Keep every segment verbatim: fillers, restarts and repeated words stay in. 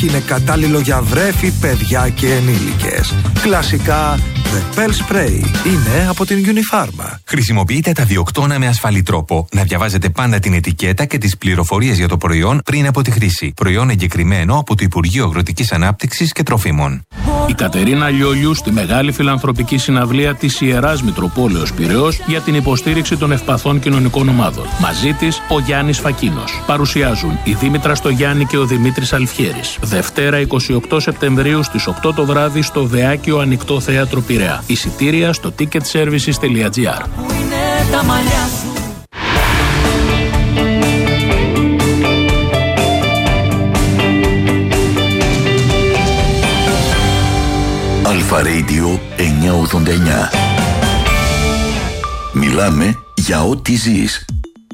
και είναι κατάλληλο για βρέφη, παιδιά και ενήλικες. Κλασικά, The Pell Spray είναι από την Unifarma. Χρησιμοποιείτε τα διοκτώνα με ασφαλή τρόπο. Να διαβάζετε πάντα την ετικέτα και τις πληροφορίες για το προϊόν πριν από τη χρήση. Προϊόν εγκεκριμένο από το Υπουργείο Αγροτικής Ανάπτυξης και Τροφίμων. Η Κατερίνα Λιόλιου στη μεγάλη φιλανθρωπική συναυλία της Ιεράς Μητροπόλεως Πειραιώς για την υποστήριξη των ευπαθών κοινωνικών ομάδων. Μαζί της ο Γιάννης Φακίνος. Παρουσιάζουν η Δήμητρα Στογιάννη και ο Δημήτρης Αλφιέρης. Δευτέρα εικοστή όγδοη Σεπτεμβρίου στις οκτώ το βράδυ στο Βεάκιο Ανοιχτό Θέατρο Πειραιά. Εισιτήρια στο ticket services τελεία gr. Αλφα Radio εννιακόσια ογδόντα εννιά. Μιλάμε για ό,τι ζεις.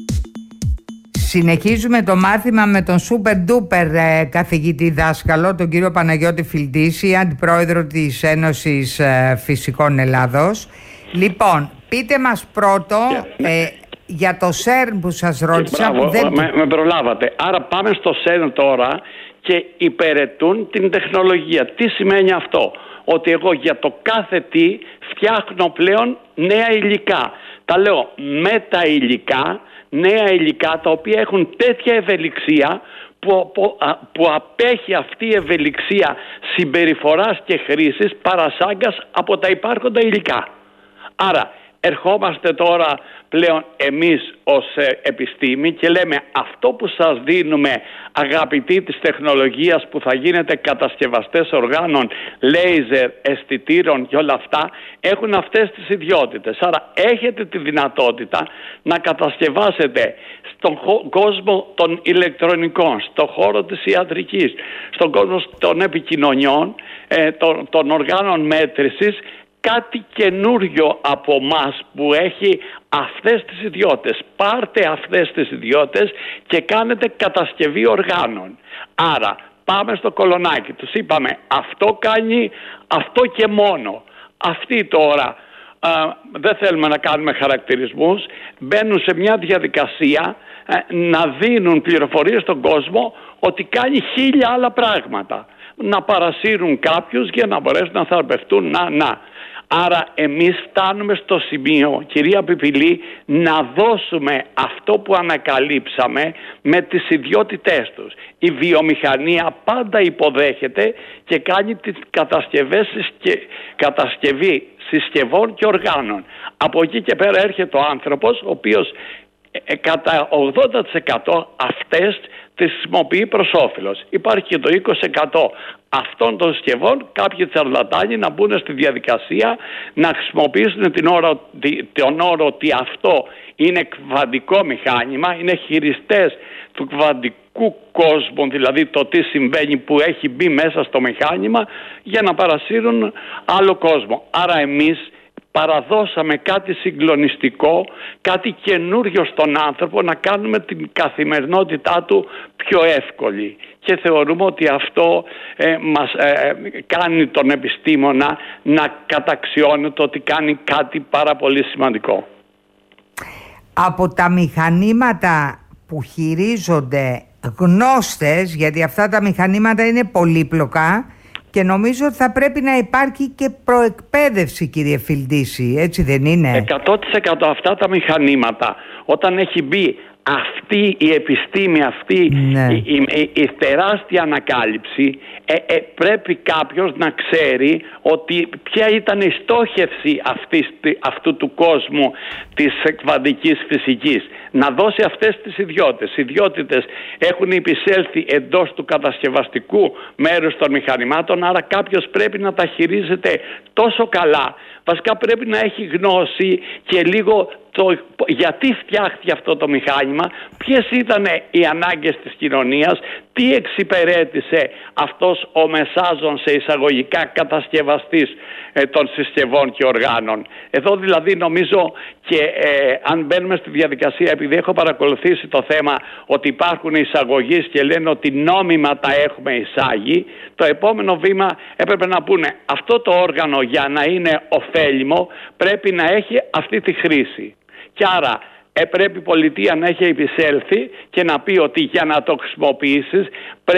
Συνεχίζουμε το μάθημα με τον super duper ε, καθηγητή δάσκαλο, τον κύριο Παναγιώτη Φιλντίση, αντιπρόεδρο της Ένωσης ε, Φυσικών Ελλάδος. Λοιπόν, πείτε μας πρώτο ε, για το ΣΕΡΝ που σας ρώτησα. Μπράβο, δεν... με, με προλάβατε. Άρα πάμε στο ΣΕΡΝ τώρα και υπηρετούν την τεχνολογία. Τι σημαίνει αυτό? Ότι εγώ για το κάθε τι φτιάχνω πλέον νέα υλικά. Τα λέω μεταυλικά, νέα υλικά τα οποία έχουν τέτοια ευελιξία που, που, που απέχει αυτή η ευελιξία συμπεριφοράς και χρήσης παρασάγκας από τα υπάρχοντα υλικά. Άρα ερχόμαστε τώρα πλέον εμείς ως ε, επιστήμη και λέμε αυτό που σας δίνουμε αγαπητοί της τεχνολογίας που θα γίνετε κατασκευαστές οργάνων, λέιζερ, αισθητήρων και όλα αυτά έχουν αυτές τις ιδιότητες. Άρα έχετε τη δυνατότητα να κατασκευάσετε στον χω- κόσμο των ηλεκτρονικών, στον χώρο της ιατρικής, στον κόσμο των επικοινωνιών, ε, των, των οργάνων μέτρησης, κάτι καινούριο από μας που έχει αυτές τις ιδιότητες. Πάρτε αυτές τις ιδιότητες και κάνετε κατασκευή οργάνων. Άρα πάμε στο κολονάκι. Τους είπαμε αυτό κάνει αυτό και μόνο. Αυτοί τώρα α, δεν θέλουμε να κάνουμε χαρακτηρισμούς, μπαίνουν σε μια διαδικασία α, να δίνουν πληροφορίες στον κόσμο ότι κάνει χίλια άλλα πράγματα. Να παρασύρουν κάποιους για να μπορέσουν να θεραπευτούν. Να, να. Άρα εμείς φτάνουμε στο σημείο, κυρία Πιπηλή, να δώσουμε αυτό που ανακαλύψαμε με τις ιδιότητές τους. Η βιομηχανία πάντα υποδέχεται και κάνει τις κατασκευές και κατασκευή συσκευών και οργάνων. Από εκεί και πέρα έρχεται ο άνθρωπος, ο οποίος ε, κατά ογδόντα τοις εκατό αυτές τις χρησιμοποιεί προς όφελος. Υπάρχει και το είκοσι τοις εκατό αυτών των συσκευών κάποιοι τσαρλατάνοι να μπουν στη διαδικασία να χρησιμοποιήσουν την όρο, τον όρο ότι αυτό είναι κβαντικό μηχάνημα, είναι χειριστές του κβαντικού κόσμου, δηλαδή το τι συμβαίνει που έχει μπει μέσα στο μηχάνημα για να παρασύρουν άλλο κόσμο. Άρα εμείς παραδώσαμε κάτι συγκλονιστικό, κάτι καινούριο στον άνθρωπο, να κάνουμε την καθημερινότητά του πιο εύκολη. Και θεωρούμε ότι αυτό ε, μας ε, κάνει τον επιστήμονα να καταξιώνεται ότι κάνει κάτι πάρα πολύ σημαντικό. Από τα μηχανήματα που χειρίζονται γνώστες, γιατί αυτά τα μηχανήματα είναι πολύπλοκα, και νομίζω ότι θα πρέπει να υπάρχει και προεκπαίδευση, κύριε Φιλντίση, έτσι δεν είναι? εκατό τοις εκατό αυτά τα μηχανήματα, όταν έχει μπει αυτή η επιστήμη, αυτή ναι. η, η, η, η τεράστια ανακάλυψη, ε, ε, πρέπει κάποιος να ξέρει ότι ποια ήταν η στόχευση αυτής, αυτού του κόσμου της κβαντικής φυσικής. Να δώσει αυτές τις ιδιότητες. Οι ιδιότητες έχουν υπησέλθει εντός του κατασκευαστικού μέρους των μηχανημάτων, άρα κάποιος πρέπει να τα χειρίζεται τόσο καλά. Βασικά πρέπει να έχει γνώση και λίγο το γιατί φτιάχτηκε αυτό το μηχάνημα, ποιες ήταν οι ανάγκες της κοινωνίας, τι εξυπηρέτησε αυτός ο μεσάζων σε εισαγωγικά κατασκευαστής ε, των συσκευών και οργάνων. Εδώ δηλαδή νομίζω και ε, αν μπαίνουμε στη διαδικασία, επειδή έχω παρακολουθήσει το θέμα ότι υπάρχουν εισαγωγείς και λένε ότι νόμιμα τα έχουμε εισάγει, το επόμενο βήμα έπρεπε να πούνε αυτό το όργανο για να είναι ωφέλιμο πρέπει να έχει αυτή τη χρήση. Και άρα ε, πρέπει η πολιτεία να έχει επισέλθει και να πει ότι για να το χρησιμοποιήσεις